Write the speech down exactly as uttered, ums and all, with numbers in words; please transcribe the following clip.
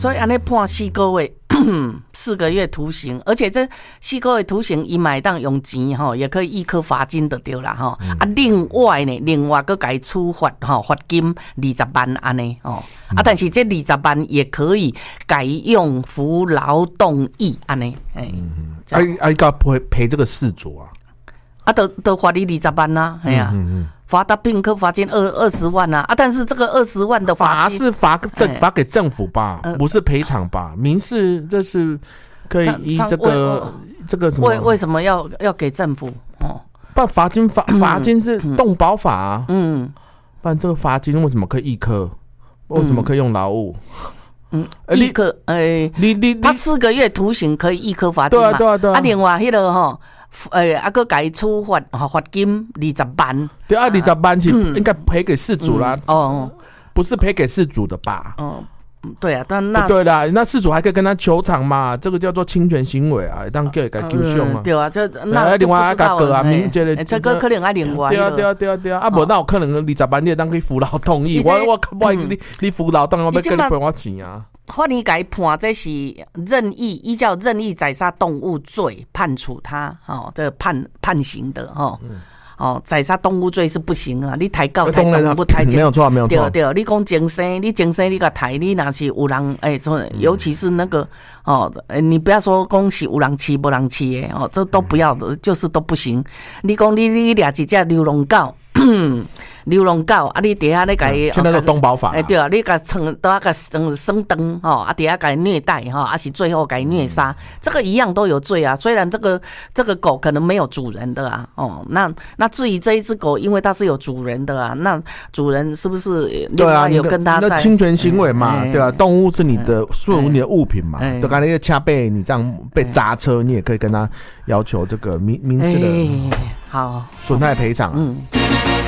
所以安尼判四个月，四个月徒刑，而且这四个月徒刑，伊买当用钱吼，也可以一颗罚金就对啦吼。嗯、啊，另外呢，另外搁改处罚吼，罚金二十万安尼哦。啊，但是这二十万也可以改用服劳动役安尼，哎， 哎哎，该赔赔这个事主啊？ 啊，都都罚你二十万呐，哎呀。嗯嗯罚他并科罚金二二十万啊啊！但是这个二十万的罚金是罚政罚给政府吧，呃、不是赔偿吧？民事这是可以依这个这个什么？ 为为什么要要给政府？哦， 不罚金罚罚金是动保法啊，嗯，不然这个罚金为什么可以一科？为什么可以用劳务？ 嗯，一科诶，你你他四个月徒刑可以一科罚金嘛？ 对啊对啊对啊。 啊，另外迄个吼。诶，啊，个改处罚，罚金二十万。 对啊，二十万是应该赔给事主啦。 嗯、哦， 不是赔给事主的吧？ 哦，对啊，但那对啦，那事主还可以跟他求偿嘛，这个叫做侵权行为啊，当给给救凶啊。 对啊，这那另外一个个啊，民这个这个可能要另外。 对啊，对啊，对啊，对啊，啊，无那有可能二十万你当去服劳动役，我我我你你服劳动，我要跟你赔我钱啊。 法院改判，这是任意依照任意宰杀动物罪判处他哦，这判判刑的哦。嗯、哦，宰杀动物罪是不行啊！你抬告抬动物不抬， 没有错，没有错。 对对，你讲精生，你精生你个抬，你那是有人哎，欸、尤其是那个哦，你不要说讲是有人饲，无人饲的哦，这都不要的，就是都不行。你讲你你掠一只流浪狗。流浪狗啊，你底下你给现在是动保法， 哎、欸、对啊，你给撑都要给生生灯哈，啊底下给虐待哈，啊是最后给虐杀，这个一样都有罪啊。虽然这个这个狗可能没有主人的啊，哦，那那至于这一只狗，因为它是有主人的啊，那主人是不是对啊有跟他在那侵权行为嘛，欸、对啊，动物是你的属于你的物品嘛，对，刚才那个掐背你这样被砸车，你也可以跟他要求这个民民事的、 欸、好损害赔偿、啊。嗯。